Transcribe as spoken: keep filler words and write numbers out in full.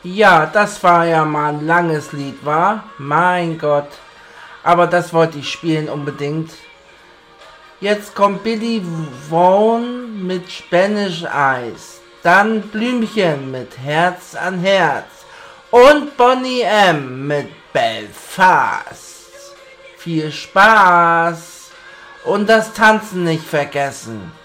Ja, das war ja mal ein langes Lied, war? Mein Gott. Aber das wollte ich spielen unbedingt. Jetzt kommt Billy Vaughn mit Spanish Eyes. Dann Blümchen mit Herz an Herz. Und Boney M. mit Belfast. Viel Spaß. Und das Tanzen nicht vergessen.